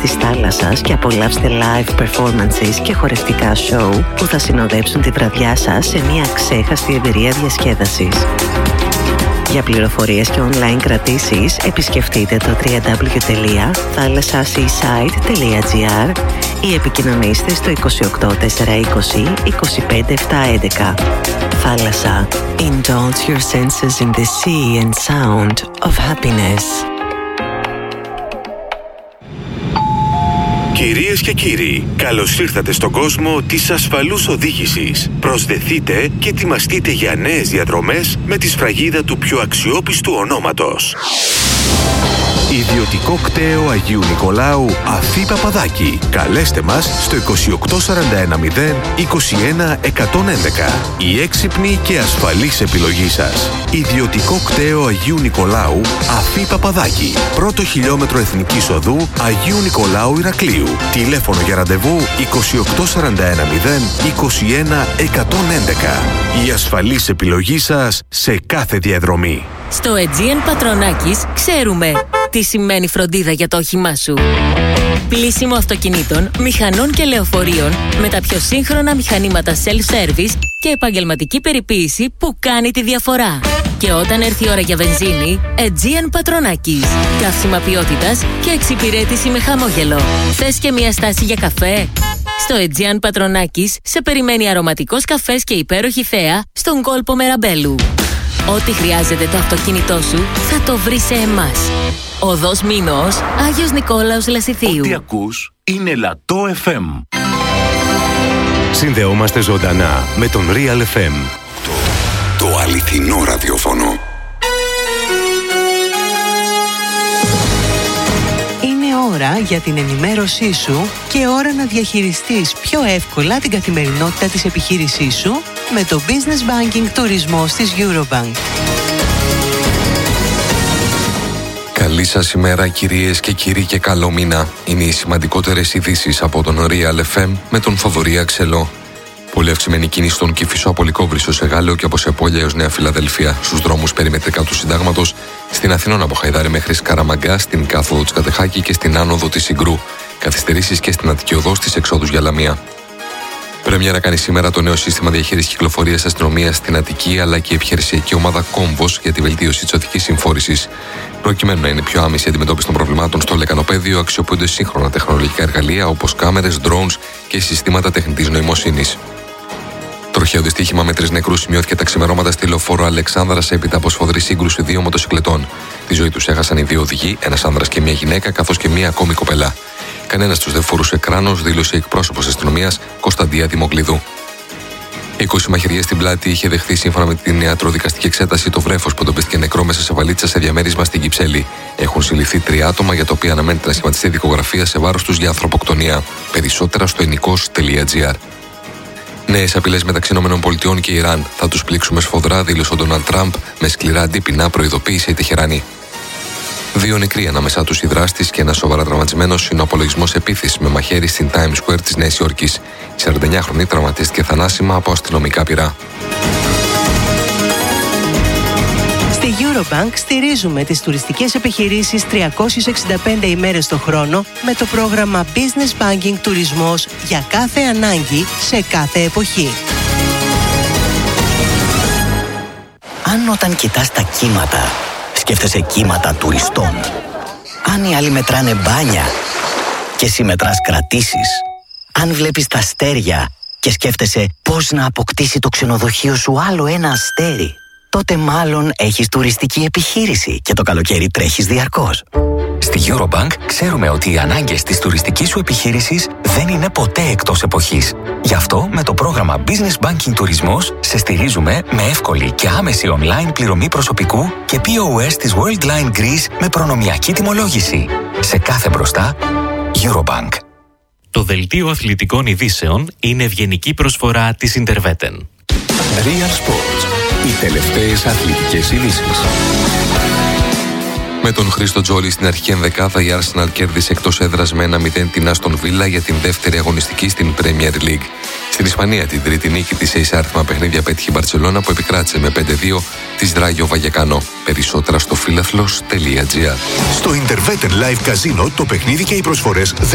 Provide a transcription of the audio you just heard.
της θάλασσας και απολαύστε live performances και χορευτικά show που θα συνοδέψουν τη βραδιά σας σε μια ξέχαστη εμπειρία διασκέδασης. Για πληροφορίες και online κρατήσεις επισκεφτείτε το www.thalassaseaside.gr ή επικοινωνήστε στο 28 420 25 711. Θάλασσα. Indulge your senses in the sea and sound of happiness. Κυρίες και κύριοι, καλώς ήρθατε στον κόσμο της ασφαλούς οδήγησης. Προσδεθείτε και ετοιμαστείτε για νέες διαδρομές με τη σφραγίδα του πιο αξιόπιστου ονόματος. Ιδιωτικό κτέο Αγίου Νικολάου Αφή Παπαδάκη. Καλέστε μας στο 28410 21 111. Η έξυπνη και ασφαλής επιλογή σας. Ιδιωτικό κτέο Αγίου Νικολάου Αφή Παπαδάκη. Πρώτο χιλιόμετρο Εθνικής Οδού Αγίου Νικολάου Ηρακλείου. Τηλέφωνο για ραντεβού 28410 21 111. Η ασφαλής επιλογή σας σε κάθε διαδρομή. Στο Aegean Πατρονάκης ξέρουμε τι σημαίνει φροντίδα για το όχημά σου. Πλύσιμο αυτοκινήτων, μηχανών και λεωφορείων με τα πιο σύγχρονα μηχανήματα self-service και επαγγελματική περιποίηση που κάνει τη διαφορά. Και όταν έρθει η ώρα για βενζίνη, Aegean Πατρονάκης. Καύσιμα ποιότητας και εξυπηρέτηση με χαμόγελο. Θες και μια στάση για καφέ? Στο Aegean Πατρονάκης σε περιμένει αρωματικός καφές και υπέροχη θέα στον κόλπο Μεραμπέλου. Ό,τι χρειάζεται το αυτοκίνητό σου θα το βρεις σε εμάς. Οδός Μήνος, Άγιος Νικόλαος Λασιθίου. Ό,τι ακούς είναι Λατό FM. Συνδεόμαστε ζωντανά με τον Real FM. Το αληθινό ραδιόφωνο. Είναι ώρα για την ενημέρωσή σου και ώρα να διαχειριστείς πιο εύκολα την καθημερινότητα της επιχείρησής σου με το Business Banking τουρισμός της Eurobank. Καλή σας ημέρα κυρίες και κύριοι και καλό μήνα. Είναι οι σημαντικότερες ειδήσεις από τον Real FM με τον Θοδωρή Αξελό. Πολύ αυξημένη κίνηση στον Κηφισό από Λυκόβρυσσο σε Γάλλιο και από Σεπόλια έως Νέα Φιλαδελφία. Στους δρόμους περιμετρικά του Συντάγματος, στην Αθηνών από Χαϊδάρη μέχρι Σκαραμαγκά, στην κάθοδο της Κατεχάκη και στην άνοδο της Συγκρού. Καθυστερήσεις και στην Αττική Οδό στις εξόδους για Λαμία. Πρέμιερα κάνει σήμερα το νέο σύστημα διαχείρισης κυκλοφορίας αστυνομίας στην Αττική, αλλά και η επιχειρησιακή ομάδα Κόμβος για τη βελτίωση της οδικής συμφόρησης. Προκειμένου να είναι πιο άμεση η αντιμετώπιση των προβλημάτων στο λεκανοπέδιο, αξιοποιούνται σύγχρονα τεχνολογικά εργαλεία όπως κάμερες, drones και συστήματα τεχνητής νοημοσύνης. Τροχαίο δυστύχημα με 3 νεκρούς σημειώθηκε τα ξημερώματα στη λεωφόρο Αλεξάνδρας έπειτα από σφοδρή σύγκρουση 2 μοτοσυκλετών. Τη ζωή τους έχασαν οι 2 οδηγοί, ένας άνδρας και μια γυναίκα, καθώς και μια ακόμη κοπελά. Κανένας τους δεν φορούσε κράνος, δήλωσε εκπρόσωπος αστυνομίας Κωνσταντία Δημοκλειδού. 20 μαχαιριές στην πλάτη είχε δεχθεί σύμφωνα με την ιατροδικαστική εξέταση το βρέφος που εντοπίστηκε νεκρό μέσα σε βαλίτσα σε διαμέρισμα στην Κυψέλη. Έχουν συλληφθεί 3 άτομα για τα οποία αναμένεται να σχηματιστεί δικογραφία σε βάρος τους για ανθρωποκτονία. Περισσότερα στο ενικός.gr. Νέες απειλές μεταξύ ΗΠΑ και Ιράν. Θα τους πλήξουμε σφοδρά, δήλωσε ο Ντόναλντ Τραμπ με σκληρά αντίπεινα, προειδοποίησε η Τεχεράνη. 2 νεκροί ανάμεσά τους οι δράστης και ένας σοβαρά τραυματισμένος είναι ο απολογισμός επίθεσης με μαχαίρι στην Times Square της Νέας Υόρκης. Η 49χρονη τραυματίστηκε θανάσιμα από αστυνομικά πυρά. Στη Eurobank στηρίζουμε τις τουριστικές επιχειρήσεις 365 ημέρες το χρόνο με το πρόγραμμα Business Banking τουρισμός για κάθε ανάγκη σε κάθε εποχή. Αν όταν κοιτάς τα κύματα σκέφτεσαι κύματα τουριστών, αν οι άλλοι μετράνε μπάνια και εσύ μετράς κρατήσεις, αν βλέπεις τα αστέρια και σκέφτεσαι πώς να αποκτήσει το ξενοδοχείο σου άλλο ένα αστέρι, τότε μάλλον έχεις τουριστική επιχείρηση και το καλοκαίρι τρέχεις διαρκώς. Στη Eurobank ξέρουμε ότι οι ανάγκες της τουριστικής σου επιχείρησης δεν είναι ποτέ εκτός εποχής. Γι' αυτό με το πρόγραμμα Business Banking Τουρισμός σε στηρίζουμε με εύκολη και άμεση online πληρωμή προσωπικού και POS της Worldline Greece με προνομιακή τιμολόγηση. Σε κάθε μπροστά, Eurobank. Το δελτίο αθλητικών ειδήσεων είναι ευγενική προσφορά της Interveten. Real Sports. Οι τελευταίες αθλητικές ειδήσεις. Με τον Χρήστο Τζόλι στην αρχική ενδεκάδα, η Arsenal κέρδισε εκτός έδρας με 1-0 την Aston Villa για την δεύτερη αγωνιστική στην Premier League. Στην Ισπανία, την τρίτη νίκη της σε εισάριθμα παιχνίδια πέτυχε η Μπαρτσελώνα που επικράτησε με 5-2 της Ράγιο Βαγεκάνο. Περισσότερα στο φίλαθλος.gr. Στο Interveten Live Casino το παιχνίδι και οι προσφορές